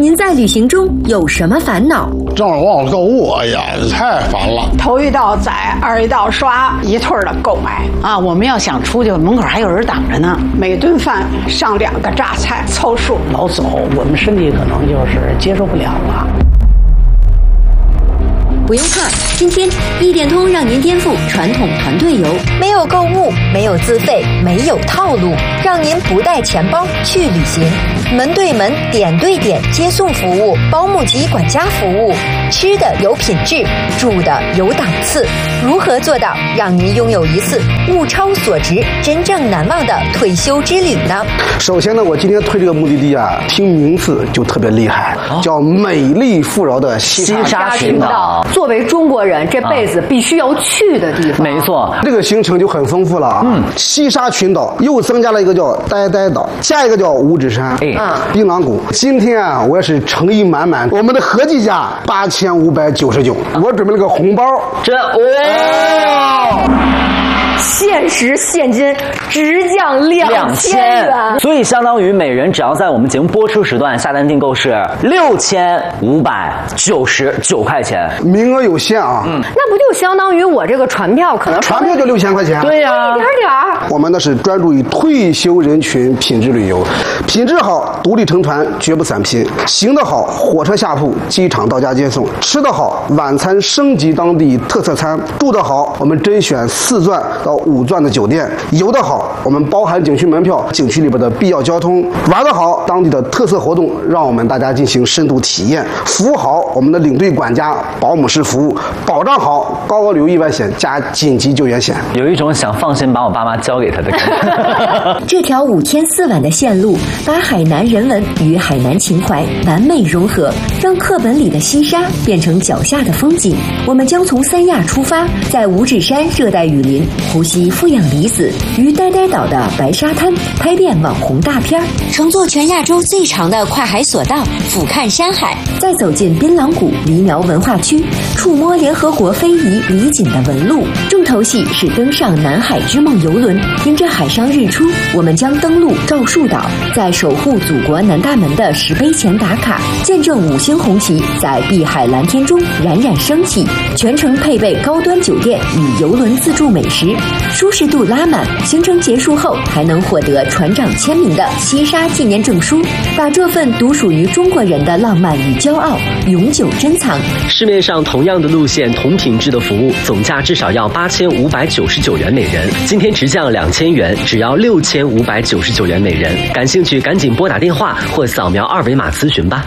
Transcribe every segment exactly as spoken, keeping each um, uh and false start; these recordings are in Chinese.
您在旅行中有什么烦恼？ 正好忘了购物，哎呀，太烦了。 头一道宰，二一道刷，一通的购买啊！我们要想出去，门口还有人挡着呢。 每顿饭上两个榨菜，凑数。 老走，我们身体可能就是接受不了了。 不用怕，今天一点通让您颠覆传统团队游， 没有购物，没有自费，没有套路，让您不带钱包去旅行。门对门，点对点接送服务，保姆级管家服务，吃的有品质，住的有档次。如何做到让您拥有一次物超所值、真正难忘的退休之旅呢？ 首先呢，我今天推这个目的地啊，听名字就特别厉害，哦、叫美丽富饶的西沙群岛。作为中国人，这辈子必须要去的地方。 没错， 这个行程就很丰富了啊。嗯，西沙群岛又增加了一个叫呆呆岛，下一个叫五指山，哎，槟榔谷。今天啊，我也是诚意满满，我们的合计价八千五百九十九，我准备了个红包， 这哇。 限时现金直降两千元， 所以相当于每人只要在我们节目播出时段下单订购是六千五百九十九块钱， 名额有限啊。 嗯，那不就相当于我这个船票可能船票就六千块钱？ 对呀、 啊，一点点儿。 我们呢是专注于退休人群品质旅游，品质好，独立成团，绝不散拼。行得好，火车下铺，机场到家接送；吃得好，晚餐升级当地特色餐；住得好，我们甄选四钻到五钻的酒店；游得好，我们包含景区门票、景区里边的必要交通；玩得好，当地的特色活动让我们大家进行深度体验；服务好，我们的领队管家、保姆式服务；保障好，高额旅游意外险加紧急救援险。 有一种想放心把我爸妈交给他的感觉。 这条五天四晚的线路，把海南人文与海南情怀完美融合，让课本里的西沙变成脚下的风景。我们将从三亚出发，在五指山热带雨林呼吸负氧离子，于呆呆岛的白沙滩拍遍网红大片， 乘坐全亚洲最长的跨海索道，俯瞰山海， 再走进槟榔谷黎苗文化区，触摸联合国非遗李锦的纹路。重头戏是登上南海之梦游轮，迎着海上日出，我们将登陆赵树岛，在守护祖国南大门的石碑前打卡，见证五星红旗在碧海蓝天中冉冉升起。全程配备高端酒店与游轮自助美食，舒适度拉满。行程结束后还能获得船长签名的西沙纪念证书，把这份独属于中国人的浪漫与骄傲永久珍藏。 市面上同样的路线、同品质的服务，总价至少要八千五百九十九元每人，今天直降两千元，只要六千五百九十九元每人。感兴趣赶紧拨打电话或扫描二维码咨询吧。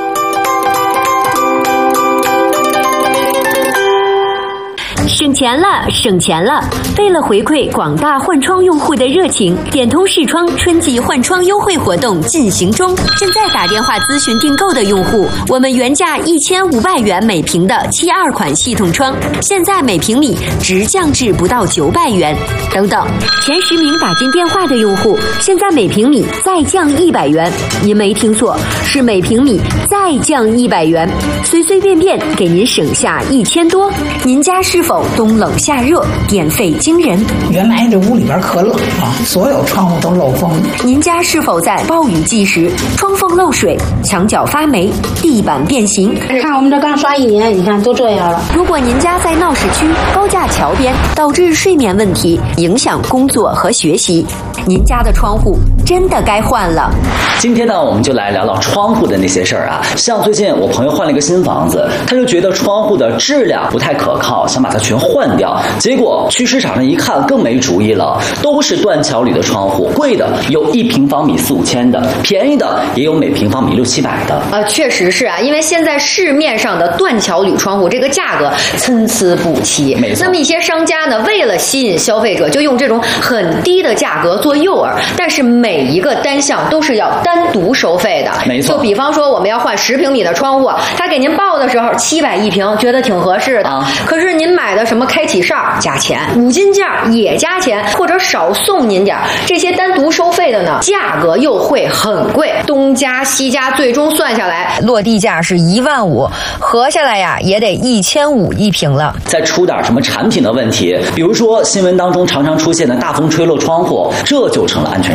省钱了，省钱了！为了回馈广大换窗用户的热情，点通视窗春季换窗优惠活动进行中。现在打电话咨询订购的用户，我们原价一千五百元每平的七二款系统窗，现在每平米直降至不到九百元。等等，前十名打进电话的用户，现在每平米再降一百元。您没听错，是每平米再降一百元，随随便便给您省下一千多。您家是否冬冷夏热，电费惊人？ 原来这屋里边可冷了，所有窗户都漏风。 您家是否在暴雨季时窗缝漏水、墙角发霉、地板变形？ 看我们这刚刷一年，你看都这样了。 如果您家在闹市区、高架桥边，导致睡眠问题，影响工作和学习，您家的窗户真的该换了。 今天呢，我们就来聊聊窗户的那些事儿啊。像最近我朋友换了一个新房子，他就觉得窗户的质量不太可靠，想把它全换掉。结果去市场上一看，更没主意了，都是断桥铝的窗户，贵的有一平方米四五千的，便宜的也有每平方米六七百的。 啊，确实是啊，因为现在市面上的断桥铝窗户这个价格参差不齐。 没错。 那么一些商家呢，为了吸引消费者，就用这种很低的价格做诱饵，但是每一个单项都是要单独收费的。 没错。 就比方说我们要换十平米的窗户，他给您报的时候七百一平，觉得挺合适的。啊、可是您买的什么开启哨加钱，五金件也加钱，或者少送您点，这些单独收费的呢，价格又会很贵，东加西加，最终算下来落地价是一万五，合下来呀也得一千五一平了。 再出点什么产品的问题，比如说新闻当中常常出现的大风吹漏窗户，这就成了安全事故了。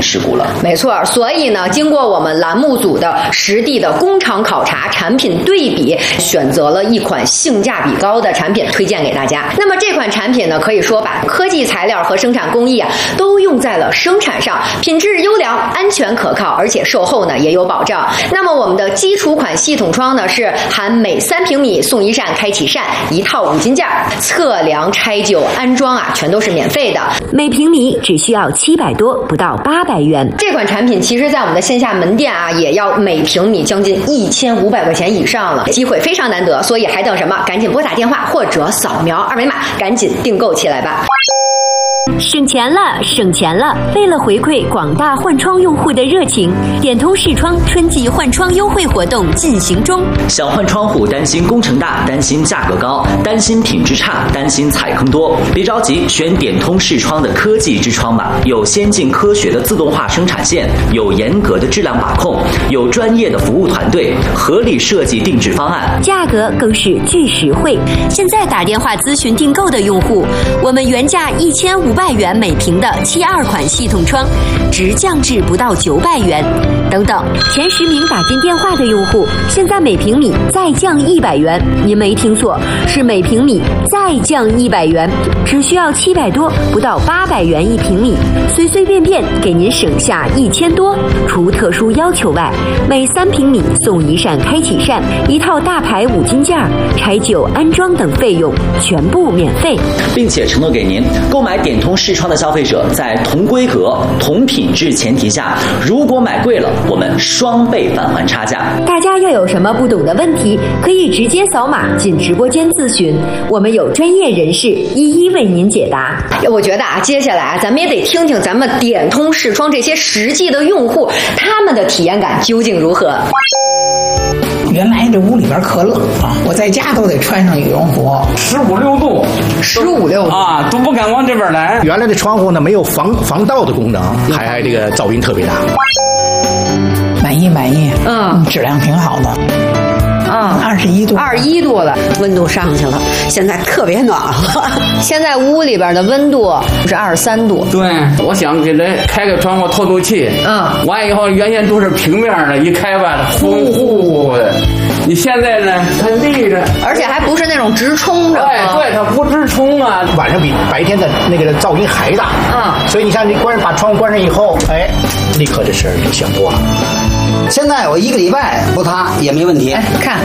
没错，所以呢，经过我们栏目组的实地的工厂考察、产品对比，选择了一款性价比高的产品推荐给大家。那么这款产品呢，可以说把科技材料和生产工艺啊都用在了生产上，品质优良、安全可靠，而且售后呢也有保障。那么我们的基础款系统窗呢是含每三平米送一扇开启扇，一套五金件，测量、拆旧、安装啊全都是免费的， 每平米只需要七百多，不到八百元。 这款产品其实在我们的线下门店啊，也要每平米将近一千五百块钱以上了，机会非常难得，所以还等什么？赶紧拨打电话或者扫描二维码，赶紧订购起来吧。 省钱了，省钱了！为了回馈广大换窗用户的热情，点通视窗春季换窗优惠活动进行中。 想换窗户，担心工程大，担心价格高，担心品质差，担心踩坑多，别着急，选点通视窗的科技之窗吧。有先进科学的自动化生产线，有严格的质量把控，有专业的服务团队，合理设计定制方案， 价格更是巨实惠。现在打电话咨询订购的用户，我们原价一千五百元每平的七二款系统窗，直降至不到九百元。等等，前十名打进电话的用户，现在每平米再降一百元。您没听错，是每平米再降一百元，只需要七百多，不到八百元一平米，随随便便给您省下一千多。除特殊要求外，每三平米送一扇开启扇，一套大牌五金件，拆旧、安装等费用全部免费， 并且承诺给您购买点通视窗的消费者，在同规格、同品质前提下，如果买贵了，我们双倍返还差价。 大家要有什么不懂的问题，可以直接扫码进直播间咨询，我们有专业人士一一为您解答。 我觉得啊，接下来啊，咱们也得听听咱们点通视窗这些实际的用户，他们的体验感究竟如何。 原来这屋里边可冷啊，我在家都得穿上羽绒服， 十五六度， 十五六度啊，都不敢往这边来。 原来的窗户呢没有防防盗的功能，还还这个噪音特别大。 满意满意， 嗯， 质量挺好的。 啊， 二十一度， 二十一度了， 温度上去了，现在特别暖和。 现在屋里边的温度是二十三度。 对，我想给它开个窗户透透气。 嗯， 完以后原先都是平面的，一开吧，呼呼的。你现在呢，它立着， 而且还不是那种直冲着。 哎，对，它不直冲啊。 晚上比白天的那个噪音还大。 嗯， 所以你像你关把窗户关上以后，哎，立刻这声就响多了。 现在我一个礼拜不擦也没问题。 哎，看，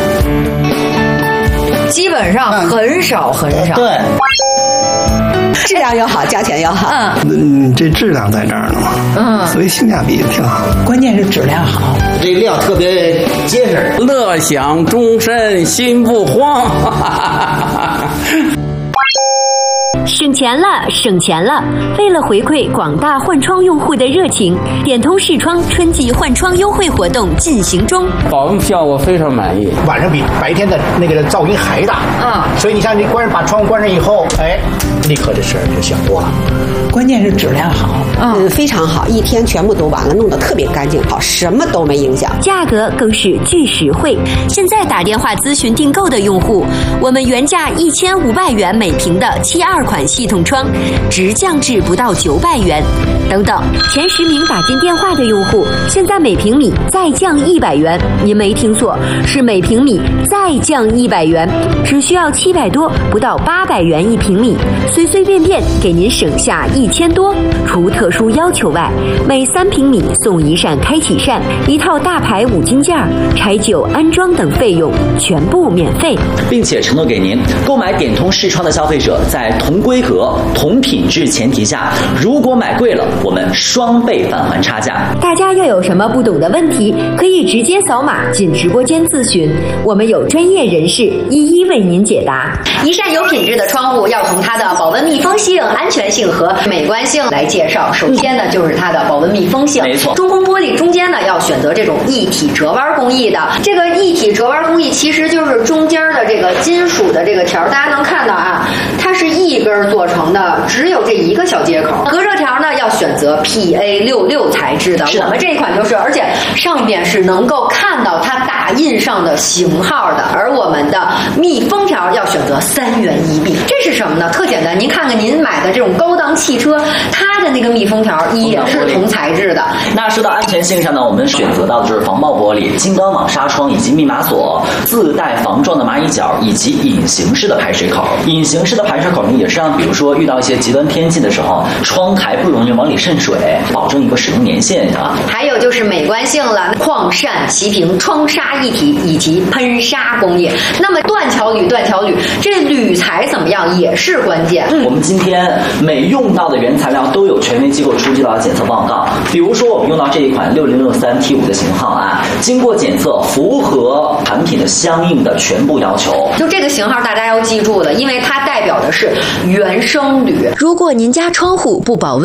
基本上很少很少。 对， 质量又好，价钱又好。 嗯，这质量在这儿呢嘛。 嗯， 所以性价比挺好。 关键是质量好， 这料特别结实。 乐享终身心不慌。 省钱了，省钱了！为了回馈广大换窗用户的热情，点通视窗春季换窗优惠活动进行中。 保温效果非常满意， 晚上比白天的那个噪音还大。 嗯， 所以你像你关把窗户关上以后，哎，立刻这声就响多了。 关键是质量好， 嗯，非常好，一天全部都完了，弄得特别干净，好，什么都没影响， 价格更是巨实惠。现在打电话咨询订购的用户，我们原价一千五百元每平的七二款系统窗，直降至不到九百元。等等，前十名打进电话的用户，现在每平米再降一百元。您没听错，是每平米再降一百元，只需要七百多，不到八百元一平米，随随便便给您省下一千多。除特殊要求外，每三平米送一扇开启扇，一套大牌五金件，拆旧、安装等费用全部免费， 并且承诺给您购买点通视窗的消费者，在同规格、同品质前提下，如果买贵了，我们双倍返还差价。 大家要有什么不懂的问题，可以直接扫码进直播间咨询，我们有专业人士一一为您解答。 一扇有品质的窗户要从它的保温密封性、安全性和美观性来介绍。首先呢，就是它的保温密封性。 没错， 中空玻璃中间呢要选择这种一体折弯工艺的。这个一体折弯工艺其实就是中间的这个金属的这个条，大家能看到啊，它是一根根做成的，只有这一个小接口。隔热条呢要选择 P A 六六 材质的，我们这一款就是，而且上边是能够看到它打印上的型号的。而我们的密封条要选择三元一密，这是什么呢？特简单，您看看您买的这种高档汽车，它的那个密封条也是同材质的。 那说到安全性上呢，我们选择到的就是防爆玻璃、金刚网纱窗以及密码锁，自带防撞的蚂蚁脚以及隐形式的排水口。隐形式的排水口呢，也是让比如说遇到一些极端天气的时候，窗台不容易往里渗水，保证一个使用年限啊。 还有就是美观性了，矿扇齐平，窗纱一体以及喷砂工艺。那么断桥铝，断桥铝，这铝材怎么样也是关键。 嗯、我们今天每用到的原材料都有权威机构出具到检测报告。比如说我们用到这一款六零六三 T 五的型号啊，经过检测符合产品的相应的全部要求。 就这个型号大家要记住了，因为它代表的是原生铝。 如果您家窗户不保温，